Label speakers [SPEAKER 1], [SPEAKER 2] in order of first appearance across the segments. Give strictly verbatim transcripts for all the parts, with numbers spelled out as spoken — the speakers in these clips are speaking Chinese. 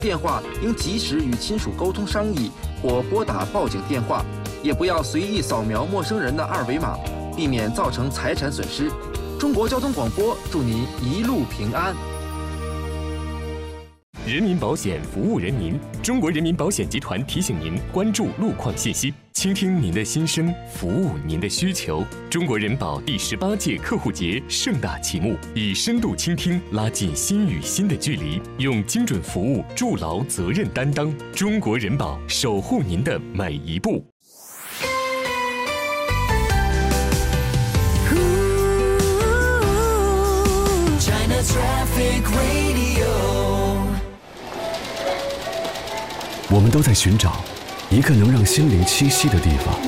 [SPEAKER 1] 电话应及时与亲属沟通商议或拨打报警电话，也不要随意扫描陌生人的二维码，避免造成财产损失。中国交通广播祝您一路平安。
[SPEAKER 2] 人民保险服务人民，中国人民保险集团提醒您关注路况信息，倾听您的心声，服务您的需求。中国人保第十八届客户节盛大启幕，以深度倾听拉近心与心的距离，用精准服务筑牢责任担当。中国人保守护您的每一步。
[SPEAKER 3] China Traffic Radio。
[SPEAKER 4] 我们都在寻找一个能让心灵栖息的地方。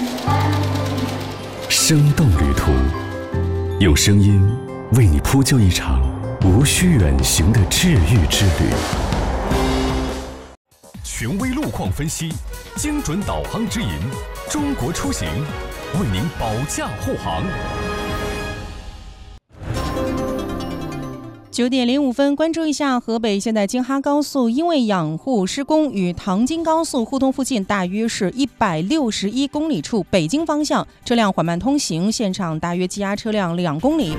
[SPEAKER 4] 生动旅途，用声音为你铺就一场无需远行的治愈之旅。
[SPEAKER 2] 权威路况分析，精准导航指引，中国出行为您保驾护航。
[SPEAKER 5] 九点零五分，关注一下河北现代京哈高速因为养护施工与唐京高速互通附近大约是一百六十一公里处北京方向车辆缓慢通行，现场大约积压车辆两公里。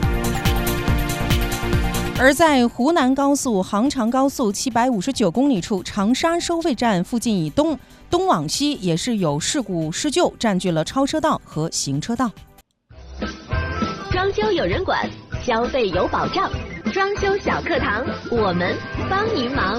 [SPEAKER 5] 而在湖南高速杭长高速七百五十九公里处长沙收费站附近以东东往西也是有事故施救，占据了超车道和行车道。
[SPEAKER 6] 装修有人管，消费有保障。装修小课堂，我们帮您忙。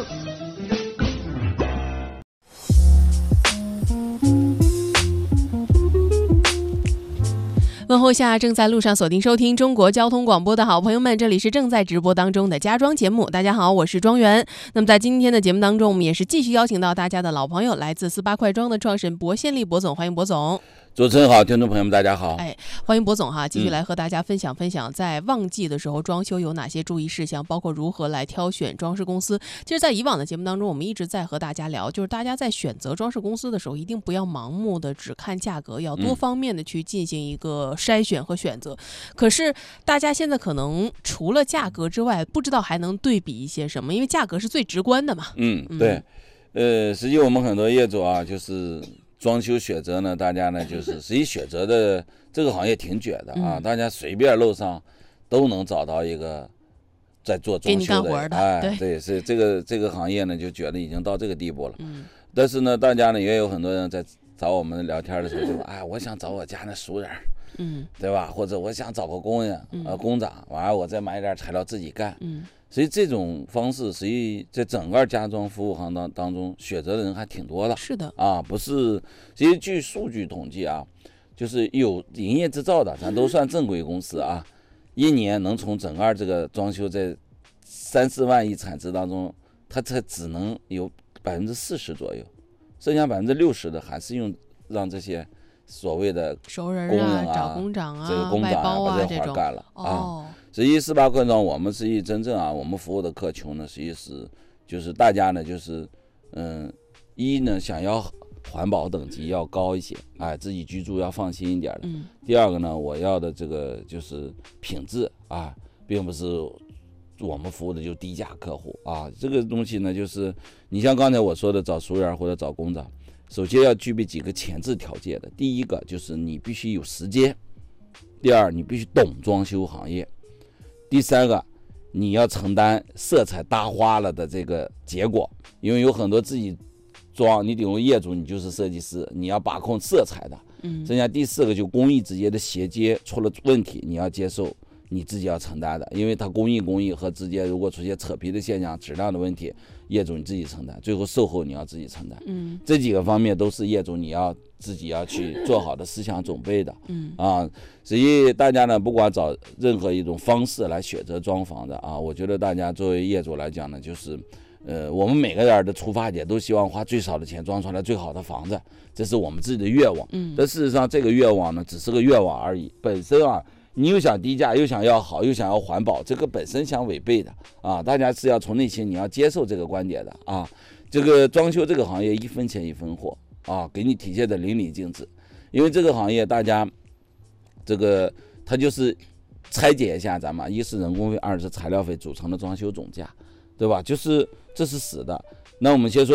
[SPEAKER 7] 问候下正在路上锁定收听中国交通广播的好朋友们，这里是正在直播当中的家装节目。大家好，我是庄园。那么在今天的节目当中，我们也是继续邀请到大家的老朋友，来自四八快装的创始人博献利博总，欢迎博总。
[SPEAKER 8] 主持人好，听众朋友们大家好。
[SPEAKER 7] 哎，欢迎博总哈，继续来和大家分享分享，在旺季的时候装修有哪些注意事项，包括如何来挑选装饰公司。其实，在以往的节目当中，我们一直在和大家聊，就是大家在选择装饰公司的时候，一定不要盲目的只看价格，要多方面的去进行一个筛选和选择。嗯、可是，大家现在可能除了价格之外，不知道还能对比一些什么，因为价格是最直观的嘛。
[SPEAKER 8] 嗯，对，呃，实际我们很多业主啊，就是。装修选择呢，大家呢就是实际选择的这个行业挺卷的啊，嗯、大家随便路上都能找到一个在做装修的，
[SPEAKER 7] 的
[SPEAKER 8] 哎，
[SPEAKER 7] 对，
[SPEAKER 8] 对，是这个这个行业呢就觉得已经到这个地步了。嗯，但是呢，大家呢也有很多人在找我们聊天的时候就说，哎，我想找我家那熟人，嗯，对吧？或者我想找个工人，嗯、呃，工长，完了我再买点材料自己干，嗯。所以这种方式，实际在整个家装服务行当当中，选择的人还挺多的。
[SPEAKER 7] 是的，
[SPEAKER 8] 啊，不是，其实据数据统计啊，就是有营业执照的，咱都算正规公司啊，一年能从整个这个装修在三四万亿产值当中，它才只能有百分之四十左右，剩下百分之六十的还是用让这些所谓的
[SPEAKER 7] 熟人
[SPEAKER 8] 工人啊、
[SPEAKER 7] 找工长啊、
[SPEAKER 8] 这个工长啊把这活干了啊。
[SPEAKER 7] 哦
[SPEAKER 8] 实际四八快装，我们实际真正啊，我们服务的客群呢，实际是就是大家呢，就是嗯，一呢想要环保等级要高一些，哎，自己居住要放心一点的。嗯。第二个呢，我要的这个就是品质啊，并不是我们服务的就低价客户啊。这个东西呢，就是你像刚才我说的找熟人或者找工长，首先要具备几个前置条件的。第一个就是你必须有时间，第二你必须懂装修行业。第三个，你要承担色彩搭花了的这个结果，因为有很多自己装，你比如业主，你就是设计师，你要把控色彩的。嗯。剩下第四个就工艺之间的衔接出了问题，你要接受，你自己要承担的，因为它工艺工艺和之间如果出现扯皮的现象、质量的问题，业主你自己承担，最后售后你要自己承担。嗯。这几个方面都是业主你要自己要去做好的思想准备的。嗯。啊。所以大家呢，不管找任何一种方式来选择装潢的啊，我觉得大家作为业主来讲呢，就是，呃，我们每个人的出发点都希望花最少的钱装出来最好的房子，这是我们自己的愿望。嗯。但事实上，这个愿望呢，只是个愿望而已。本身啊，你又想低价，又想要好，又想要环保，这个本身相违背的啊。大家是要从内心你要接受这个观点的啊。这个装修这个行业一分钱一分货啊，给你体现的淋漓尽致。因为这个行业大家。这个它就是拆解一下咱们，一是人工费，二是材料费组成的装修总价，对吧？就是这是死的。 那我们先说